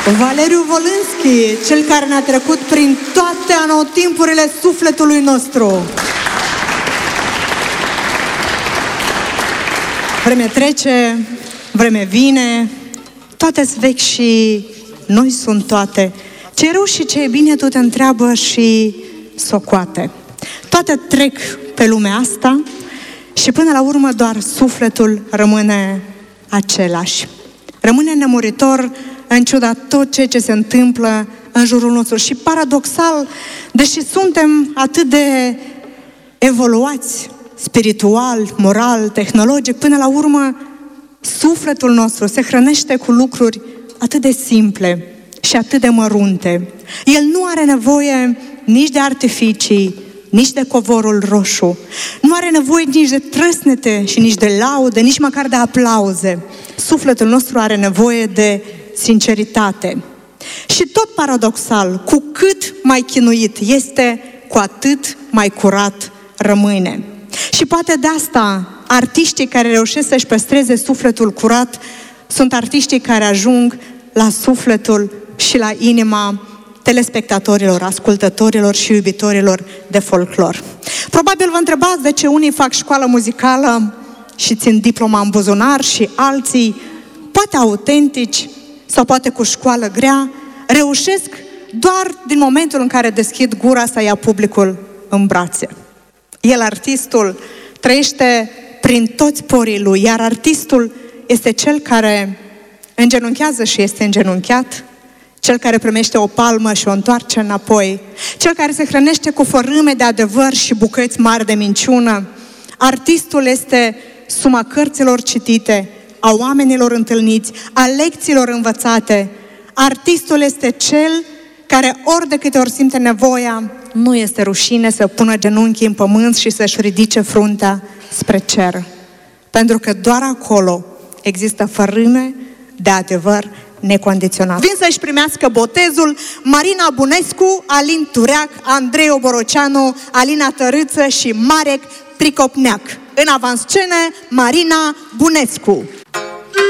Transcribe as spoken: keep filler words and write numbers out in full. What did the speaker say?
Valeriu Volânski, cel care ne-a trecut prin toate anotimpurile sufletului nostru. Vreme trece, vreme vine, toate-s vechi și noi sunt toate. Ce e rău și ce e bine, tu te întreabă și socoate. Toate trec pe lumea asta și până la urmă doar sufletul rămâne același. Rămâne nemuritor în ciuda tot ceea ce se întâmplă în jurul nostru. Și paradoxal, deși suntem atât de evoluați, spiritual, moral, tehnologic, până la urmă, sufletul nostru se hrănește cu lucruri atât de simple și atât de mărunte. El nu are nevoie nici de artificii, nici de covorul roșu. Nu are nevoie nici de trăsnete și nici de laude, nici măcar de aplauze. Sufletul nostru are nevoie de sinceritate. Și tot paradoxal, cu cât mai chinuit este, cu atât mai curat rămâne. Și poate de asta artiștii care reușesc să-și păstreze sufletul curat sunt artiștii care ajung la sufletul și la inima telespectatorilor, ascultătorilor și iubitorilor de folclor. Probabil vă întrebați de ce unii fac școală muzicală și țin diploma în buzunar și alții, poate autentici sau poate cu școală grea, reușesc doar din momentul în care deschid gura să ia publicul în brațe. El, artistul, trăiește prin toți porii lui, iar artistul este cel care îngenunchează și este îngenunchiat, cel care primește o palmă și o întoarce înapoi, cel care se hrănește cu fărâme de adevăr și bucăți mari de minciună. Artistul este suma cărților citite, a oamenilor întâlniți, a lecțiilor învățate. Artistul este cel care ori de câte ori simte nevoia, nu este rușine să pună genunchii în pământ și să-și ridice fruntea spre cer. Pentru că doar acolo există fărâme de adevăr necondiționat. Vin să-și primească botezul Marina Bunescu, Alin Tureac, Andrei Oboroceanu, Alina Tărâță și Marek Pricopneac. În avanscene, Marina Bunescu.